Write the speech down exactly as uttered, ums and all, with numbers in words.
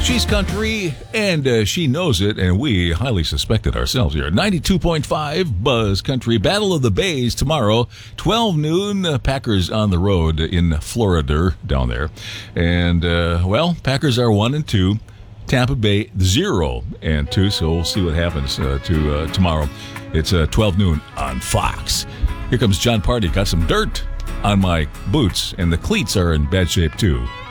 She's country, and uh, she knows it, and we highly suspect it ourselves here. ninety-two point five Buzz Country. Battle of the Bays tomorrow, twelve noon. Uh, Packers on the road in Florida, down there. And, uh, well, Packers are one and two. Tampa Bay zero and two, so we'll see what happens uh, to uh, tomorrow. It's uh, twelve noon on Fox. Here comes John Party. Got some dirt on my boots, and the cleats are in bad shape, too.